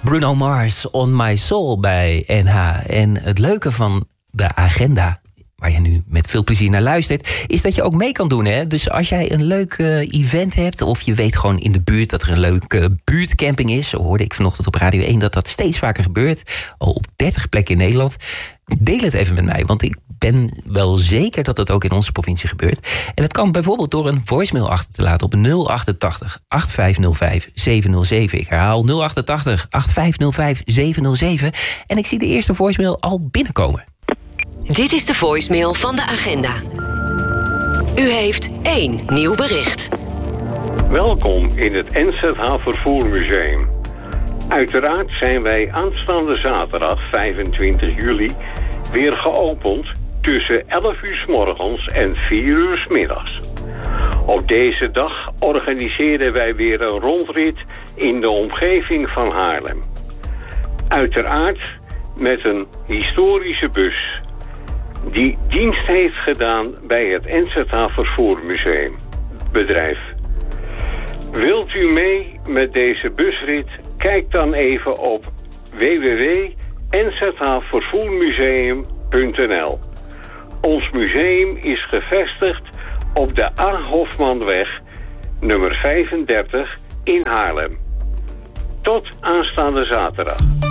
Bruno Mars, On My Soul bij NH. En het leuke van de agenda, waar je nu met veel plezier naar luistert, is dat je ook mee kan doen. Hè? Dus als jij een leuk event hebt, of je weet gewoon in de buurt dat er een leuke buurtcamping is, zo hoorde ik vanochtend op Radio 1 dat steeds vaker gebeurt, al op 30 plekken in Nederland. Deel het even met mij, want ik ben wel zeker dat het ook in onze provincie gebeurt. En het kan bijvoorbeeld door een voicemail achter te laten op 088 8505 707. Ik herhaal 088 8505 707. En ik zie de eerste voicemail al binnenkomen. Dit is de voicemail van de agenda. U heeft 1 nieuw bericht. Welkom in het NZH Vervoermuseum. Uiteraard zijn wij aanstaande zaterdag 25 juli weer geopend tussen 11 uur 's morgens en 4 uur 's middags. Op deze dag organiseren wij weer een rondrit in de omgeving van Haarlem. Uiteraard met een historische bus die dienst heeft gedaan bij het NZH Vervoermuseum bedrijf. Wilt u mee met deze busrit? Kijk dan even op www.nzhvervoermuseum.nl. Ons museum is gevestigd op de A. Hofmanweg nummer 35 in Haarlem. Tot aanstaande zaterdag.